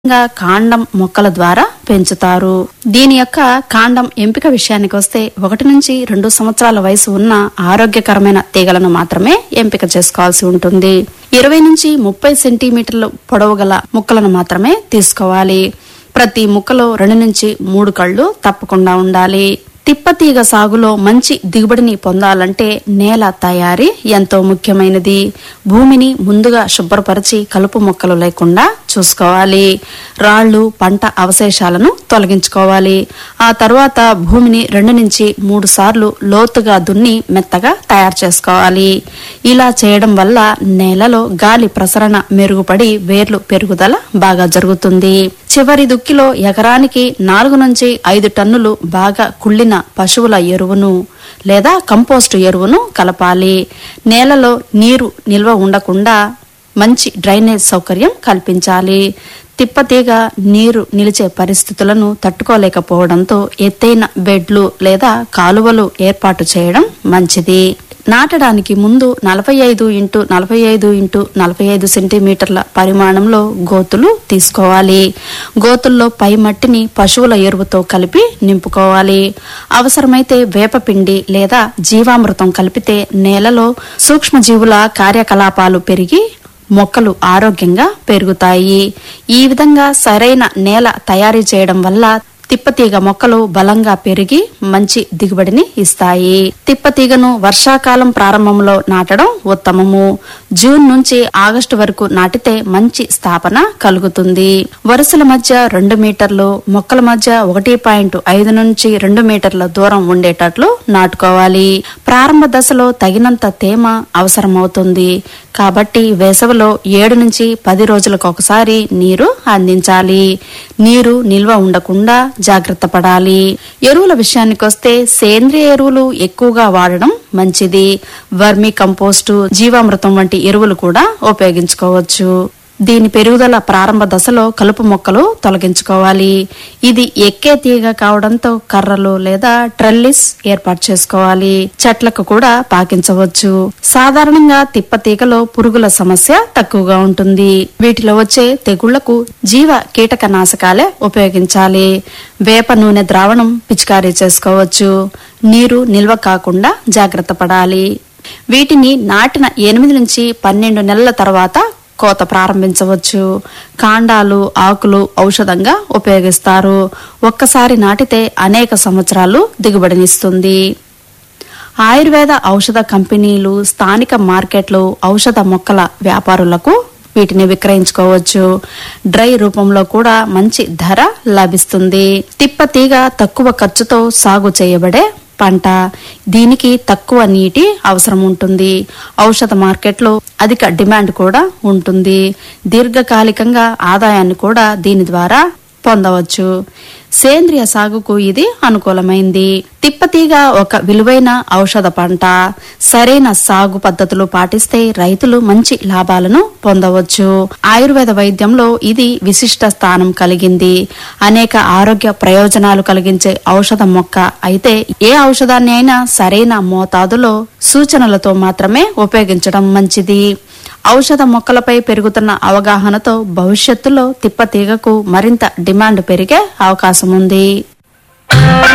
కాండం మొక్కల ద్వారా పెంచుతారు. దీని యొక్క కాండం ఎంపిక విషయానికి వస్తే 1 నుంచి 2 సంవత్సరాల వయసు ఉన్న ఆరోగ్యకరమైన తీగలను మాత్రమే ఎంపిక చేసుకోవాల్సి ఉంటుంది. 20 నుంచి 30 సెంటీమీటర్ల పొడవు గల ముక్కలను మాత్రమే తీసుకోవాలి. ప్రతి ముక్కలో 2 నుంచి 3 కళ్ళు తప్పకుండా ఉండాలి. తిప్పతీగ సాగులో మంచి దిగుబడిని పొందాలంటే నేల తయారీ ఎంతో ముఖ్యమైనది. భూమిని ముందుగా శుభ్రపరిచి కలుపు మొక్కలు లేకుండా చూసుకోవాలి. రాళ్లు, పంట అవశేషాలను తొలగించుకోవాలి. ఆ తర్వాత భూమిని 2 నుంచి 3 సార్లు లోతుగా దున్ని మెత్తగా తయారు చేసుకోవాలి. ఇలా చేయడం వల్ల నేలలో గాలి ప్రసరణ మెరుగుపడి వేర్లు పెరుగుదల బాగా జరుగుతుంది. చివరి దుక్కిలో ఎకరానికి 4 నుంచి 5 టన్నులు బాగా కుళ్ళిన పశువుల ఎరువును లేదా కంపోస్టు ఎరువును కలపాలి. నేలలో నీరు నిల్వ ఉండకుండా మంచి డ్రైనేజ్ సౌకర్యం కల్పించాలి. తిప్పతీగ నీరు నిలిచే పరిస్థితులను తట్టుకోలేకపోవడంతో ఎత్తైన బెడ్లు లేదా కాలువలు ఏర్పాటు చేయడం మంచిది. నాటడానికి ముందు 45x45x45 సెంటీమీటర్ల పరిమాణంలో గోతులు తీసుకోవాలి. గోతుల్లో పై మట్టిని పశువుల ఎరువుతో కలిపి నింపుకోవాలి. అవసరమైతే వేపపిండి లేదా జీవామృతం కలిపితే నేలలో సూక్ష్మజీవుల కార్యకలాపాలు పెరిగి మొక్కలు ఆరోగ్యంగా పెరుగుతాయి. ఈ విధంగా సరైన నేల తయారీ చేయడం వల్ల తిప్పతీగ మొక్కలు బలంగా పెరిగి మంచి దిగుబడిని ఇస్తాయి. తిప్పతీగను వర్షాకాలం ప్రారంభంలో నాటడం ఉత్తమము. జూన్ నుంచి ఆగస్టు వరకు నాటితే మంచి స్థాపన కలుగుతుంది. వరుసల మధ్య 2 మీటర్లు, మొక్కల మధ్య 1.5 నుంచి 2 మీటర్ల దూరం ఉండేటట్లు నాటుకోవాలి. ప్రారంభ దశలో తగినంత తేమ అవసరమవుతుంది. కాబట్టి వేసవిలో 7 నుంచి 10 రోజులకు ఒకసారి నీరు అందించాలి. నీరు నిల్వ ఉండకుండా జాగ్రత్త పడాలి. ఎరువుల విషయానికి వస్తే సేంద్రియ ఎరువులు ఎక్కువగా వాడడం మంచిది. వర్మీ కంపోస్టు, జీవామృతం వంటి ఎరువులు కూడా ఉపయోగించుకోవచ్చు. దీని పెరుగుదల ప్రారంభ దశలో కలుపు మొక్కలు తొలగించుకోవాలి. ఇది ఎక్కే తీగ కావడంతో కర్రలు లేదా ట్రెల్లిస్ ఏర్పాటు చేసుకోవాలి. చెట్లకు కూడా పాకించవచ్చు. సాధారణంగా తిప్పతీగలో పురుగుల సమస్య తక్కువగా ఉంటుంది. వీటిలో వచ్చే తెగుళ్లకు జీవ కీటకనాశకాలే ఉపయోగించాలి. వేప నూనె ద్రావణం పిచికారీ చేసుకోవచ్చు. నీరు నిల్వ కాకుండా జాగ్రత్త పడాలి. వీటిని నాటిన 8 నుంచి 12 నెలల తర్వాత కోత ప్రారంభించవచ్చు. కాండాలు, ఆకులు ఔషధంగా ఉపయోగిస్తారు. ఒక్కసారి నాటితే అనేక సంవత్సరాలు దిగుబడినిస్తుంది. ఆయుర్వేద ఔషధ కంపెనీలు, స్థానిక మార్కెట్లు ఔషధ మొక్కల వ్యాపారులకు వీటిని విక్రయించుకోవచ్చు. డ్రై రూపంలో కూడా మంచి ధర లభిస్తుంది. తిప్పతీగ తక్కువ ఖర్చుతో సాగు చేయబడే పంట. దీనికి తక్కువ నీటి అవసరం ఉంటుంది. ఔషధ మార్కెట్లో అధిక డిమాండ్ కూడా ఉంటుంది. దీర్ఘకాలికంగా ఆదాయాన్ని కూడా దీని ద్వారా పొందవచ్చు. సేంద్రియ సాగుకు ఇది అనుకూలమైంది. తిప్పతీగ ఒక విలువైన ఔషధ పంట. సరైన సాగు పద్ధతులు పాటిస్తే రైతులు మంచి లాభాలను పొందవచ్చు. ఆయుర్వేద వైద్యంలో ఇది విశిష్ట స్థానం కలిగింది. అనేక ఆరోగ్య ప్రయోజనాలు కలిగించే ఔషధ మొక్క అయితే ఏ ఔషధాన్ని అయినా సరైన మోతాదులో సూచనలతో మాత్రమే ఉపయోగించడం మంచిది. ఔషధ మొక్కలపై పెరుగుతున్న అవగాహనతో భవిష్యత్తులో తిప్పతీగకు మరింత డిమాండ్ పెరిగే అవకాశం ఉంది.